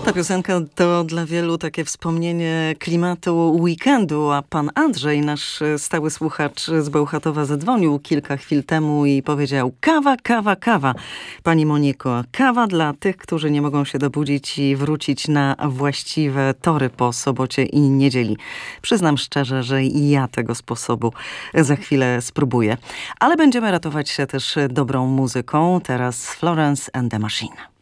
Ta piosenka to dla wielu takie wspomnienie klimatu weekendu, a pan Andrzej, nasz stały słuchacz z Bełchatowa, zadzwonił kilka chwil temu i powiedział: kawa, kawa, kawa. Pani Moniko, kawa dla tych, którzy nie mogą się dobudzić i wrócić na właściwe tory po sobocie i niedzieli. Przyznam szczerze, że i ja tego sposobu za chwilę spróbuję. Ale będziemy ratować się też dobrą muzyką. Teraz Florence and the Machine.